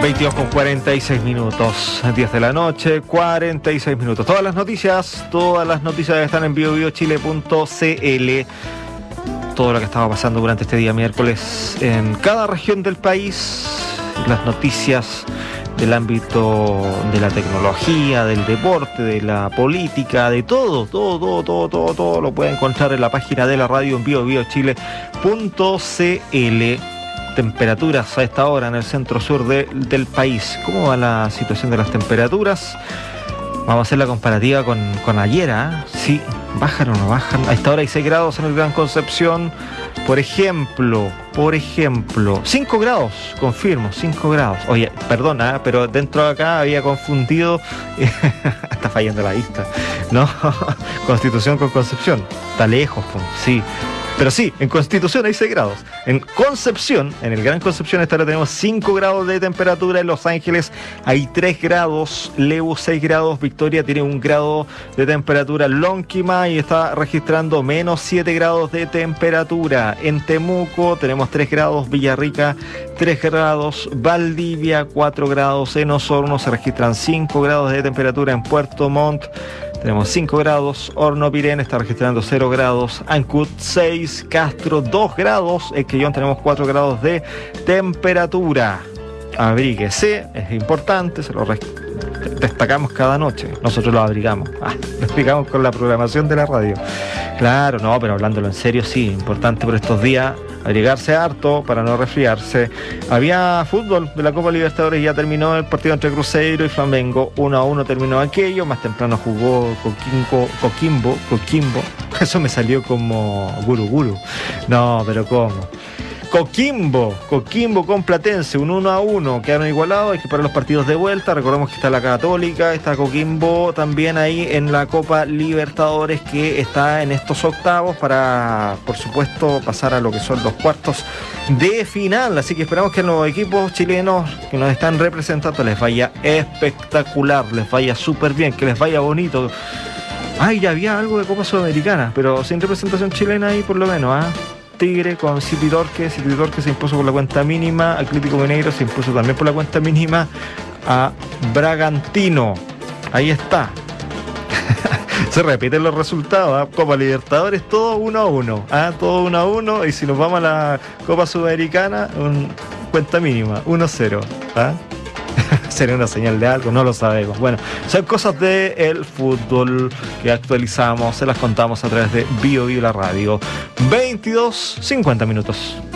22 con 46 minutos, 10 de la noche, 46 minutos. Todas las noticias están en biobiochile.cl. Todo lo que estaba pasando durante este día miércoles en cada región del país, las noticias del ámbito de la tecnología, del deporte, de la política, de todo lo puede encontrar en la página de la radio en biobiochile.cl. Temperaturas a esta hora en el centro-sur del país. ¿Cómo va la situación de las temperaturas? Vamos a hacer la comparativa con ayer, ¿eh? Sí, ¿bajan o no bajan? A esta hora hay 6 grados en el Gran Concepción. Por ejemplo, 5 grados, confirmo, 5 grados. Oye, perdona, pero dentro de acá había confundido, está fallando la vista, ¿no? Constitución con Concepción, está lejos, sí. Pero sí, en Constitución hay 6 grados. En Concepción, en el Gran Concepción, esta hora tenemos 5 grados de temperatura. En Los Ángeles hay 3 grados. Lebu 6 grados. Victoria tiene 1 grado de temperatura. Lonquimay está registrando menos 7 grados de temperatura. En Temuco tenemos 3 grados. Villarrica 3 grados. Valdivia 4 grados. En Osorno se registran 5 grados de temperatura. En Puerto Montt tenemos 5 grados, Hornopirén está registrando 0 grados, Ancud 6, Castro 2 grados, Esquellón tenemos 4 grados de temperatura. Abríguese, es importante, se lo destacamos cada noche, nosotros lo abrigamos, lo explicamos con la programación de la radio. Claro, no, pero hablándolo en serio, sí, importante por estos días abrigarse harto para no resfriarse. Había fútbol de la Copa Libertadores y ya terminó el partido entre Cruzeiro y Flamengo. 1-1 terminó aquello, más temprano jugó Coquimbo. Eso me salió como Guru. No, pero ¿cómo? Coquimbo con Platense, un 1-1, quedaron igualados, hay que parar los partidos de vuelta. Recordemos que está la Católica, está Coquimbo también ahí en la Copa Libertadores, que está en estos octavos para, por supuesto, pasar a lo que son los cuartos de final. Así que esperamos que a los equipos chilenos que nos están representando les vaya espectacular, les vaya súper bien, que les vaya bonito. Ay, ya había algo de Copa Sudamericana, pero sin representación chilena ahí por lo menos, Tigre con City Torque se impuso por la cuenta mínima, Atlético Mineiro se impuso también por la cuenta mínima a Bragantino. Ahí está. Se repiten los resultados, Copa Libertadores, todo 1-1, todo 1-1, y si nos vamos a la Copa Sudamericana, cuenta mínima, 1-0, ¿Sería una señal de algo? No lo sabemos. Bueno, son cosas del fútbol que actualizamos, se las contamos a través de Bio la radio. 22:50 minutos.